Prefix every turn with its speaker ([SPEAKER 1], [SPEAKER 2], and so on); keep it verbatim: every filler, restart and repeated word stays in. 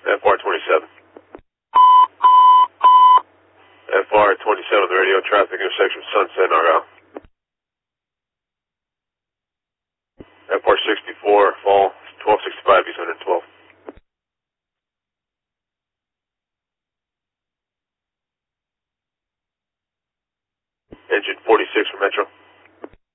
[SPEAKER 1] F R twenty-seven. F R twenty-seven, the radio traffic intersection Sunset, Argyle. F R sixty-four, fall, twelve sixty-five, East one twelve. Engine forty-six for Metro.